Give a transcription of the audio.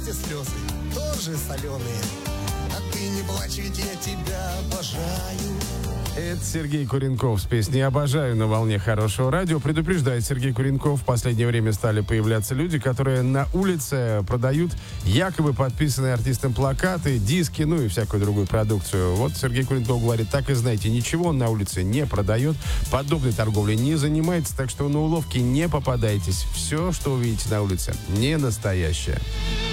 эти слезы тоже соленые. А ты не плачь, ведь я тебя обожаю. Это Сергей Куренков с песней «Обожаю» на волне хорошего радио. Предупреждает Сергей Куренков, в последнее время стали появляться люди, которые на улице продают якобы подписанные артистам плакаты, диски, ну и всякую другую продукцию. Вот Сергей Куренков говорит, так и знаете, ничего он на улице не продает, подобной торговлей не занимается, так что на уловки не попадайтесь. Все, что увидите на улице, не настоящее.